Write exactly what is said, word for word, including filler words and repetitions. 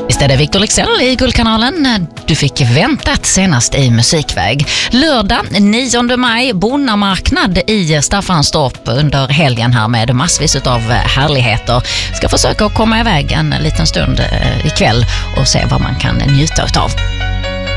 Visst är det Victor Lexell i Guldkanalen. Du fick väntat senast i musikväg. Lördag nionde maj, Bonnamarknad i Staffanstorp under helgen här med massvis av härligheter. Ska försöka komma iväg en liten stund ikväll och se vad man kan njuta av.